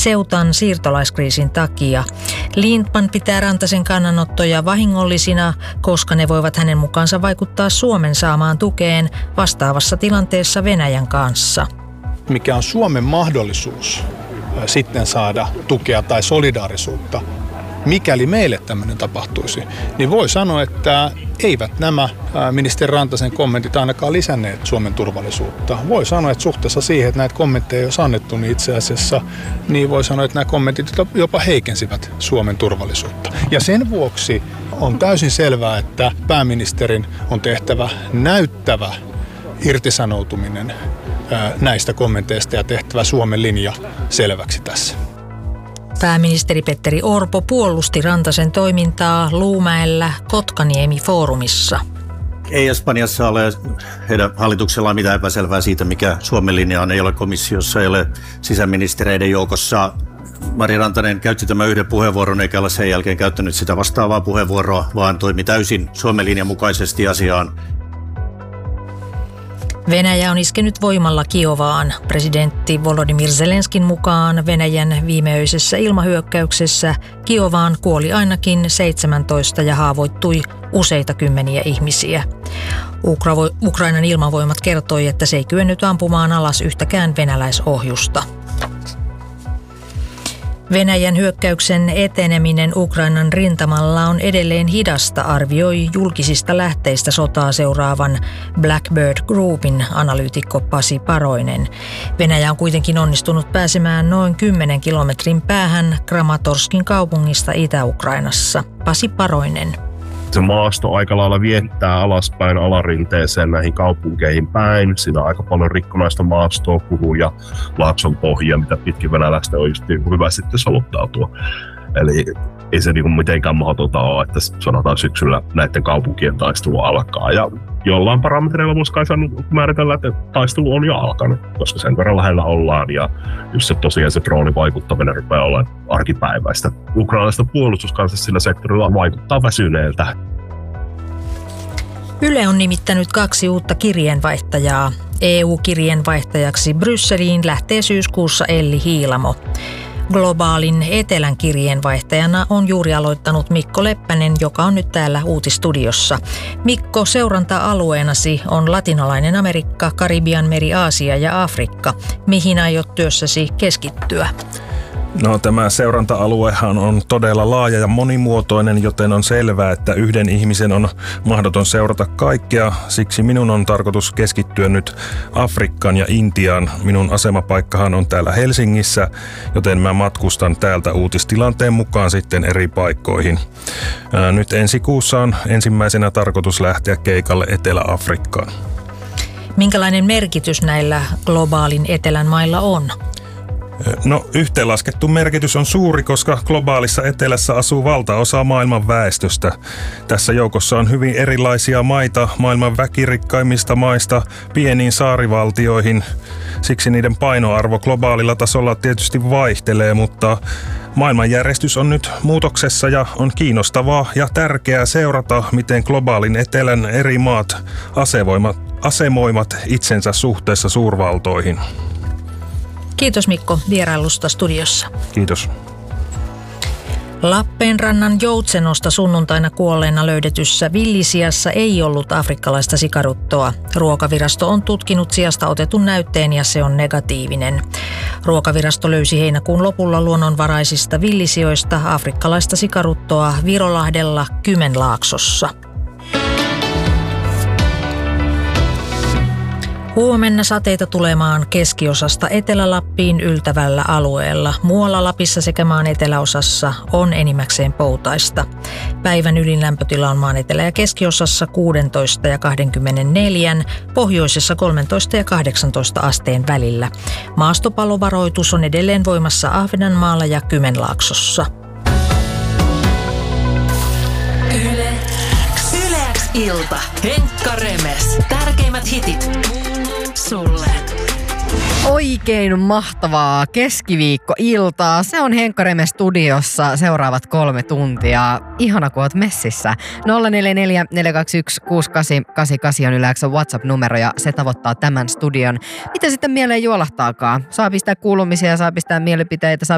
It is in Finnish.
Ceutan siirtolaiskriisin takia. Lindman pitää Rantasen kannanottoja vahingollisina, koska ne voivat hänen mukaansa vaikuttaa Suomen saamaan tukeen vastaavassa tilanteessa Venäjän kanssa. Mikä on Suomen mahdollisuus sitten saada tukea tai solidaarisuutta, mikäli meille tämmöinen tapahtuisi, niin voi sanoa, että eivät nämä ministeri Rantasen kommentit ainakaan lisänneet Suomen turvallisuutta. Voi sanoa, että suhteessa siihen, että näitä kommentteja ei olisi annettu, niin itse asiassa niin voi sanoa, että nämä kommentit jopa heikensivät Suomen turvallisuutta. Ja sen vuoksi on täysin selvää, että pääministerin on tehtävä näyttävä irtisanoutuminen näistä kommenteista ja tehtävä Suomen linja selväksi tässä. Pääministeri Petteri Orpo puolusti Rantasen toimintaa Luumäellä Kotkaniemi-foorumissa. Ei Espanjassa ole heidän hallituksellaan mitään epäselvää siitä, mikä Suomen linja on. Ei ole komissiossa, ei ole sisäministereiden joukossa. Mari Rantanen käytti tämän yhden puheenvuoron eikä ole sen jälkeen käyttänyt sitä vastaavaa puheenvuoroa, vaan toimi täysin Suomen linjan mukaisesti asiaan. Venäjä on iskenyt voimalla Kiovaan. Presidentti Volodymyr Zelenskin mukaan Venäjän viimeöisessä ilmahyökkäyksessä Kiovaan kuoli ainakin 17 ja haavoittui useita kymmeniä ihmisiä. Ukrainan ilmavoimat kertoi, että se ei kyennyt ampumaan alas yhtäkään venäläisohjusta. Venäjän hyökkäyksen eteneminen Ukrainan rintamalla on edelleen hidasta, arvioi julkisista lähteistä sotaa seuraavan Blackbird Groupin analyytikko Pasi Paroinen. Venäjä on kuitenkin onnistunut pääsemään noin 10 kilometrin päähän Kramatorskin kaupungista Itä-Ukrainassa. Pasi Paroinen. Se maasto aika lailla viettää alaspäin alarinteeseen näihin kaupunkeihin päin. Siinä on aika paljon rikkonaista maastoa, Kuhun ja Laakson pohjia, mitä pitkin venäläistä on just hyvä sitten soluttautua. Eli ei se mitenkään mahdotonta ole, että sanotaan syksyllä näiden kaupunkien taistelu alkaa. Ja jollain parametreilla voisi kai määritellä, että taistelu on jo alkanut, koska sen verran lähellä ollaan. Ja just se tosiaan se droonivaikuttaminen rupeaa olemaan arkipäiväistä. Ukrainalaista puolustuskansa sillä sektorilla vaikuttaa väsyneeltä. Yle on nimittänyt 2 uutta kirjeenvaihtajaa. EU-kirjeenvaihtajaksi Brysseliin lähtee syyskuussa Elli Hiilamo. Globaalin etelän kirjeenvaihtajana on juuri aloittanut Mikko Leppänen, joka on nyt täällä Uutistudiossa. Mikko, seuranta-alueenasi on Latinalainen Amerikka, Karibian meri, Aasia ja Afrikka. Mihin aiot työssäsi keskittyä? No, tämä seuranta-aluehan on todella laaja ja monimuotoinen, joten on selvää, että yhden ihmisen on mahdoton seurata kaikkea. Siksi minun on tarkoitus keskittyä nyt Afrikkaan ja Intiaan. Minun asemapaikkahan on täällä Helsingissä, joten mä matkustan täältä uutistilanteen mukaan sitten eri paikkoihin. Nyt ensi kuussa on ensimmäisenä tarkoitus lähteä keikalle Etelä-Afrikkaan. Minkälainen merkitys näillä globaalin etelän mailla on? No, yhteenlaskettu merkitys on suuri, koska globaalissa etelässä asuu valtaosa maailman väestöstä. Tässä joukossa on hyvin erilaisia maita maailman väkirikkaimmista maista pieniin saarivaltioihin. Siksi niiden painoarvo globaalilla tasolla tietysti vaihtelee, mutta maailmanjärjestys on nyt muutoksessa ja on kiinnostavaa ja tärkeää seurata, miten globaalin etelän eri maat asemoivat itsensä suhteessa suurvaltoihin. Kiitos Mikko vierailusta studiossa. Kiitos. Lappeenrannan Joutsenosta sunnuntaina kuolleena löydetyssä villisiassa ei ollut afrikkalaista sikaruttoa. Ruokavirasto on tutkinut siasta otetun näytteen ja se on negatiivinen. Ruokavirasto löysi heinäkuun lopulla luonnonvaraisista villisijoista afrikkalaista sikaruttoa Virolahdella Kymenlaaksossa. Huomenna sateita tulemaan keskiosasta Etelä-Lappiin yltävällä alueella. Muualla Lapissa sekä maan eteläosassa on enimmäkseen poutaista. Päivän ylin lämpötila on maan etelä- ja keskiosassa 16 ja 24, pohjoisessa 13 ja 18 asteen välillä. Maastopallovaroitus on edelleen voimassa Ahvenanmaalla ja Kymenlaaksossa. Yle X ilta. Henkka Remes. Tärkeimmät hitit sulle. Oikein mahtavaa keskiviikkoiltaa. Se on Henkka Remes studiossa seuraavat 3 tuntia. Ihana, kun oot messissä. 044 421 6888 on yleensä WhatsApp-numero ja se tavoittaa tämän studion. Mitä sitten mieleen juolahtaakaan? Saa pistää kuulumisia, saa pistää mielipiteitä, saa